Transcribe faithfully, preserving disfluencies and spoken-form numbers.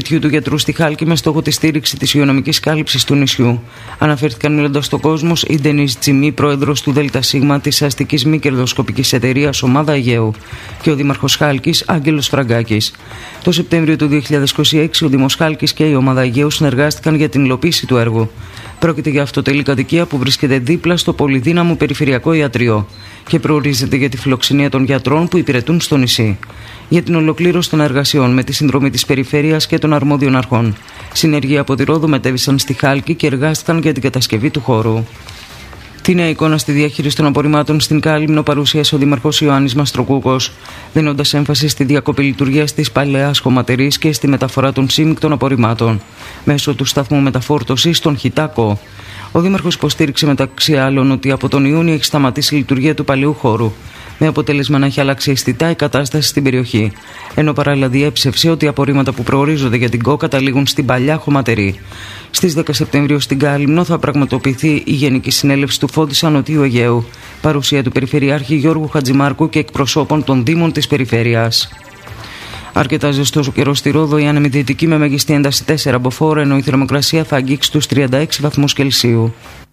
σπιτιού του γιατρού στη Χάλκη με στόχο τη στήριξη της υγειονομικής κάλυψης του νησιού. Αναφέρθηκαν μιλώντας στον κόσμο η Ντενίζ Τζιμί, πρόεδρος του ΔΣ της αστικής μη κερδοσκοπικής εταιρείας Ομάδα Αιγαίου, και ο δήμαρχος Χάλκης Άγγελος Φραγκάκης. Το Σεπτέμβριο του δύο χιλιάδες είκοσι έξι ο Δήμος Χάλκης και η Ομάδα Αιγαίου συνεργάστηκαν για την υλοποίηση του έργου. Πρόκειται για αυτοτελή κατοικία που βρίσκεται δίπλα στο πολυδύναμο περιφερειακό ιατρείο και προορίζεται για τη φιλοξενία των γιατρών που υπηρετούν στο νησί. Για την ολοκλήρωση των εργασιών με τη συνδρομή της περιφέρειας και των αρμόδιων αρχών, συνεργεία από τη Ρόδο μετέβησαν στη Χάλκη και εργάστηκαν για την κατασκευή του χώρου. Τη νέα εικόνα στη διαχείριση των απορριμμάτων στην Κάλυμνο παρουσίασε ο Δήμαρχος Ιωάννης Μαστροκούκος, δίνοντας έμφαση στη διακοπή λειτουργίας της παλαιάς χωματερής και στη μεταφορά των σύμικτων απορριμμάτων μέσω του σταθμού μεταφόρτωσης στον Χιτάκο. Ο Δήμαρχος υποστήριξε μεταξύ άλλων ότι από τον Ιούνιο έχει σταματήσει η λειτουργία του παλαιού χώρου, με αποτέλεσμα να έχει αλλάξει αισθητά η κατάσταση στην περιοχή, ενώ παράλληλα διέψευσε ότι οι απορρίμματα που προορίζονται για την ΚΟ καταλήγουν στην παλιά χωματερή. Στις δέκα Σεπτεμβρίου στην Κάλυμνο θα πραγματοποιηθεί η Γενική Συνέλευση του Φόντισσα Νοτιού Αιγαίου, παρουσία του Περιφερειάρχη Γιώργου Χατζημάρκου και εκπροσώπων των Δήμων της περιφέρειας. Αρκετά ζεστός ο καιρός στη Ρόδο, η άνεμη δυτική με μέγιστη ένταση τέσσερα μποφόρ, ενώ η θερμοκρασία θα αγγίξει τους τριάντα έξι βαθμούς Κελσίου.